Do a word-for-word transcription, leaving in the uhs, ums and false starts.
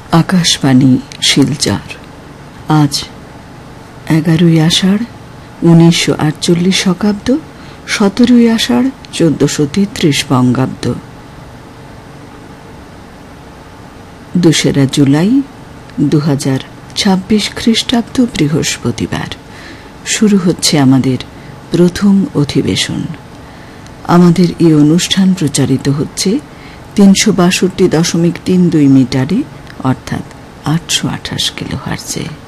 আকাশবাণী শিলচর। আজ এগারোই আষাঢ় উনিশশো আটচল্লিশ শকাব্দ, সতেরোই আষাঢ় চোদ্দশো তেত্রিশ বঙ্গাব্দ, দোসরা জুলাই দু হাজার ছাব্বিশ খ্রিস্টাব্দ, বৃহস্পতিবার। শুরু হচ্ছে আমাদের প্রথম অধিবেশন। আমাদের এই অনুষ্ঠান প্রচারিত হচ্ছে তিনশো বাষট্টি দশমিক তিন দুই মিটারে, অর্থাৎ আটশো আঠাশ কিলো হার্জে।